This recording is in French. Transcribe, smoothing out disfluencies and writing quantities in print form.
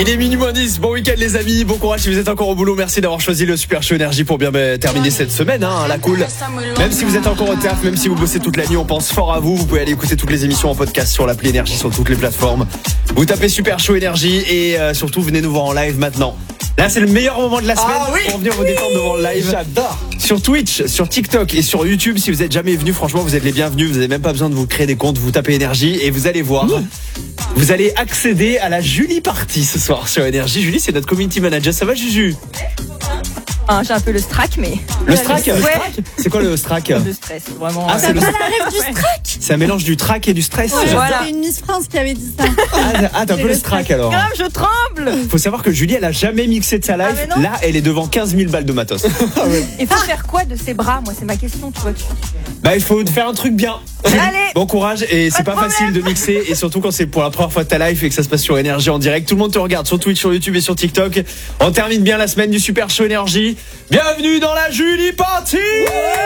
Il est minuit moins 10, bon week-end les amis, bon courage si vous êtes encore au boulot, merci d'avoir choisi le Super Show Énergie pour bien terminer cette semaine, la cool. Même si vous êtes encore au taf, même si vous bossez toute la nuit, on pense fort à vous, vous pouvez aller écouter toutes les émissions en podcast sur l'appli Énergie, sur toutes les plateformes. Vous tapez Super Show Énergie et surtout venez nous voir en live maintenant. Là c'est le meilleur moment de la semaine pour venir vous détendre devant le live. J'adore. Sur Twitch, sur TikTok et sur YouTube, si vous êtes jamais venu, franchement vous êtes les bienvenus, vous n'avez même pas besoin de vous créer des comptes, vous tapez Énergie et vous allez voir. Vous allez accéder à la Julie Party ce soir sur Énergie. Julie, c'est notre community manager. Ça va, Juju? J'ai un peu le strack, mais. Le strack? Ouais. C'est quoi le strack? Le stress, vraiment. Ah, c'est le... la rêve du strack. C'est un mélange du track et du stress. Ouais, Voilà. c'est une Miss France qui avait dit ça. Ah, t'as un peu le strack alors. Grave, je tremble. Faut savoir que Julie, elle a jamais mixé de sa live. Ah, mais non. Là, elle est devant 15 000 balles de matos. Il faut faire quoi de ses bras? Moi, c'est ma question, tu vois. Bah, il faut faire un truc bien. Allez. Bon courage et c'est pas facile de mixer et surtout quand c'est pour la première fois de ta live et que ça se passe sur Énergie en direct. Tout le monde te regarde sur Twitch, sur YouTube et sur TikTok. On termine bien la semaine du Super Show Énergie. Bienvenue dans la Julie Party.